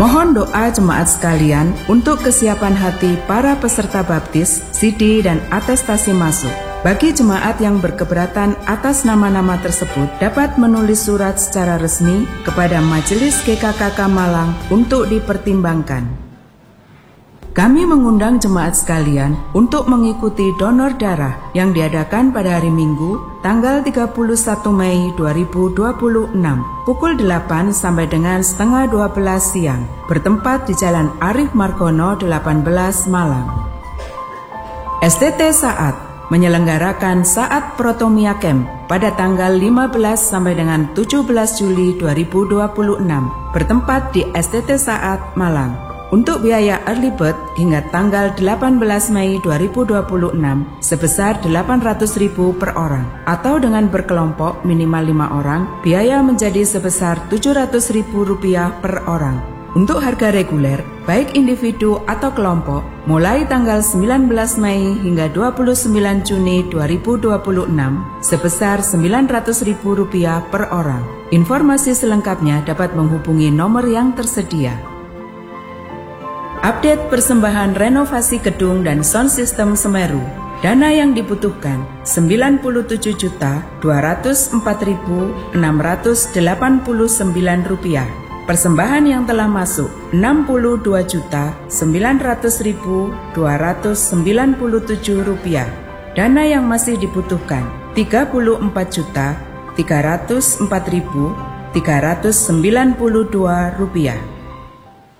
Mohon doa jemaat sekalian untuk kesiapan hati para peserta baptis, CD, dan atestasi masuk. Bagi jemaat yang berkeberatan atas nama-nama tersebut dapat menulis surat secara resmi kepada Majelis GKKK Malang untuk dipertimbangkan. Kami mengundang jemaat sekalian untuk mengikuti donor darah yang diadakan pada hari Minggu, tanggal 31 Mei 2026, pukul 8 sampai dengan setengah 12 siang, bertempat di Jalan Arif Margono 18 Malang. STT Saat menyelenggarakan Saat Protomia Camp pada tanggal 15 sampai dengan 17 Juli 2026, bertempat di STT Saat Malang. Untuk biaya early bird hingga tanggal 18 Mei 2026 sebesar 800.000 per orang, atau dengan berkelompok minimal 5 orang, biaya menjadi sebesar Rp700.000 per orang. Untuk harga reguler, baik individu atau kelompok, mulai tanggal 19 Mei hingga 29 Juni 2026 sebesar Rp900.000 per orang. Informasi selengkapnya dapat menghubungi nomor yang tersedia. Update persembahan renovasi gedung dan sound system Semeru. Dana yang dibutuhkan Rp97.204.689. Persembahan yang telah masuk Rp62.900.297. Dana yang masih dibutuhkan Rp34.304.392.